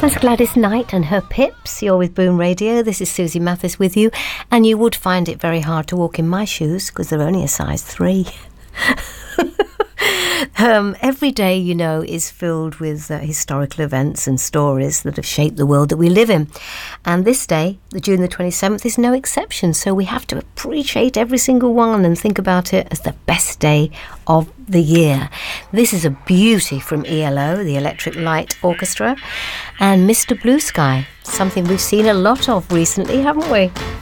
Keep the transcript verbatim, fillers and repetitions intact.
That's Gladys Knight and her Pips. You're with Boom Radio. This is Susie Mathis with you. And you would find it very hard to walk in my shoes because they're only a size three. Um, every day, you know, is filled with uh, historical events and stories that have shaped the world that we live in. And this day, the June the twenty-seventh, is no exception. So we have to appreciate every single one and think about it as the best day of the year. This is a beauty from E L O, the Electric Light Orchestra, and Mister Blue Sky, something we've seen a lot of recently, haven't we?